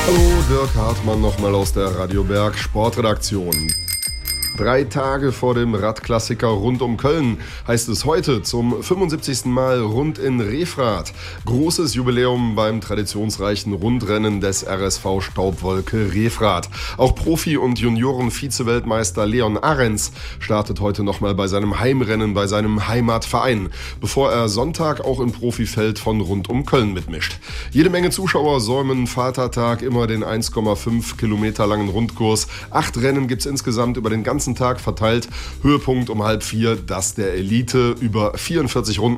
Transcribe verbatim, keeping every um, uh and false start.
Hallo, Dirk Hartmann nochmal aus der Radio Berg Sportredaktion. Drei Tage vor dem Radklassiker rund um Köln heißt es heute zum fünfundsiebzigsten Mal Rund in Refrath. Großes Jubiläum beim traditionsreichen Rundrennen des R S V Staubwolke Refrath. Auch Profi- und Junioren-Vize-Weltmeister Leon Ahrens startet heute nochmal bei seinem Heimrennen bei seinem Heimatverein, bevor er Sonntag auch im Profifeld von rund um Köln mitmischt. Jede Menge Zuschauer säumen Vatertag immer den eins Komma fünf Kilometer langen Rundkurs. Acht Rennen gibt's insgesamt über den ganzen Tag verteilt. Höhepunkt um halb vier, das der Elite über vierundvierzig Runden.